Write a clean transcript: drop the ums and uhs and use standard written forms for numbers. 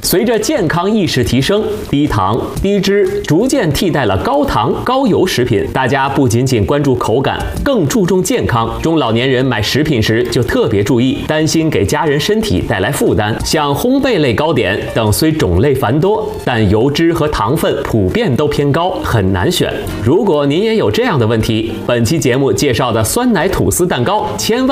随着健康意识提升，低糖、低脂逐渐替代了高糖、高油食品。大家不仅仅关注口感，更注重健康。中老年人买食品时就特别注意，担心给家人身体带来负担。像烘焙类糕点等虽种类繁多，但油脂和糖分普遍都偏高，很难选。如果您也有这样的问题，本期节目介绍的酸奶吐司蛋糕，千万